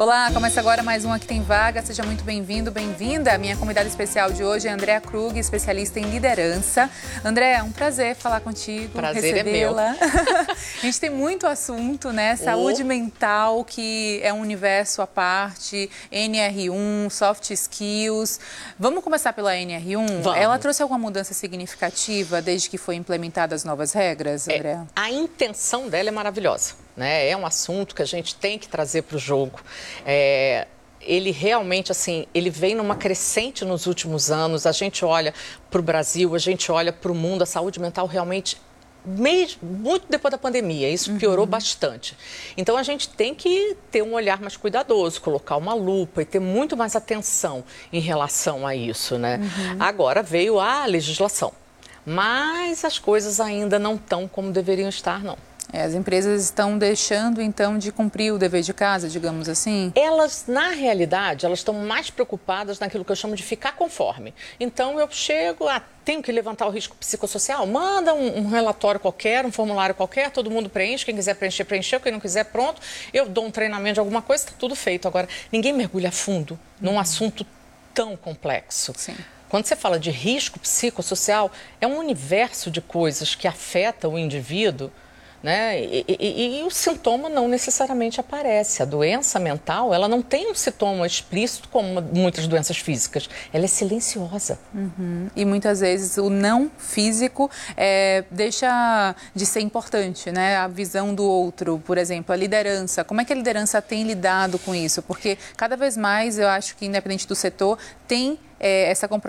Olá, começa agora mais um Aqui Tem Vaga. Seja muito bem-vindo, bem-vinda. Minha convidada especial de hoje é Andréa Krug, especialista em liderança. Andréa, é um prazer falar contigo, prazer recebê-la. É meu. A gente tem muito assunto, né? Saúde mental, que é um universo à parte, NR1, soft skills. Vamos começar pela NR1? Vamos. Ela trouxe alguma mudança significativa desde que foi implementadas as novas regras, Andréa? A intenção dela é maravilhosa, né? É um assunto que a gente tem que trazer para o jogo. Ele realmente, assim, ele vem numa crescente nos últimos anos. A gente olha para o Brasil, a gente olha para o mundo, a saúde mental realmente, muito depois da pandemia, isso piorou bastante. Então, a gente tem que ter um olhar mais cuidadoso, colocar uma lupa e ter muito mais atenção em relação a isso, né? Agora veio a legislação, mas as coisas ainda não estão como deveriam estar, não. As empresas estão deixando, então, de cumprir o dever de casa, digamos assim? Elas, na realidade, elas estão mais preocupadas naquilo que eu chamo de ficar conforme. Então, eu chego, tenho que levantar o risco psicossocial, manda um relatório qualquer, um formulário qualquer, todo mundo preenche, quem quiser preencher, preencheu, quem não quiser, pronto. Eu dou um treinamento de alguma coisa, está tudo feito. Agora, ninguém mergulha a fundo num assunto tão complexo. Sim. Quando você fala de risco psicossocial, é um universo de coisas que afeta o indivíduo, né? E o sintoma não necessariamente aparece. A doença mental, ela não tem um sintoma explícito como muitas doenças físicas. Ela é silenciosa. E muitas vezes o não físico deixa de ser importante, né? A visão do outro, por exemplo, a liderança. Como é que a liderança tem lidado com isso? Porque cada vez mais, eu acho que independente do setor, tem essa comprovação